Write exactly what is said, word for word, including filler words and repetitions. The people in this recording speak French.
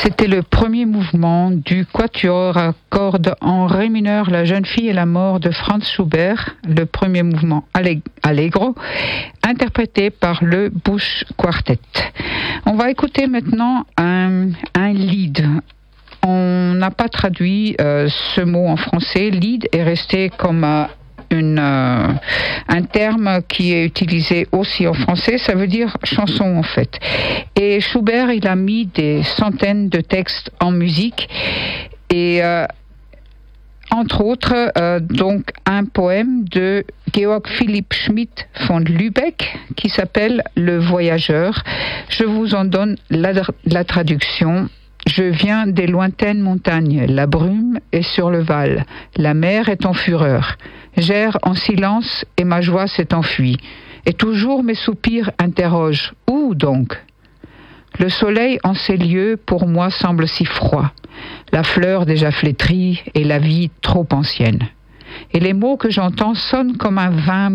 C'était le premier mouvement du quatuor à cordes en ré mineur La jeune fille et la mort de Franz Schubert, le premier mouvement allegro, interprété par le Bush Quartet. On va écouter maintenant un, un lied. On n'a pas traduit euh, ce mot en français. Lied est resté comme euh, Une, euh, un terme qui est utilisé aussi en français, ça veut dire chanson en fait. Et Schubert, il a mis des centaines de textes en musique et euh, entre autres euh, donc un poème de Georg Philipp Schmidt von Lübeck qui s'appelle Le Voyageur. Je vous en donne la, la traduction. Je viens des lointaines montagnes, la brume est sur le Val, la mer est en fureur. J'erre en silence et ma joie s'est enfuie. Et toujours mes soupirs interrogent. Où donc ? Le soleil en ces lieux pour moi semble si froid. La fleur déjà flétrie et la vie trop ancienne. Et les mots que j'entends sonnent comme un vain